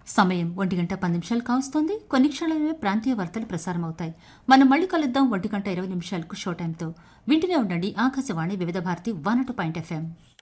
సమయం 1:10 కావస్తోంది. కొన్ని క్షణాలనే ప్రాంతీయ వార్తలు ప్రసారమవుతాయి. మనం మళ్ళీ కలుద్దాం 1:20 షో టైంతో. వింటూనే ఉండండి ఆకాశవాణి వివిధ భారతి 102.FM.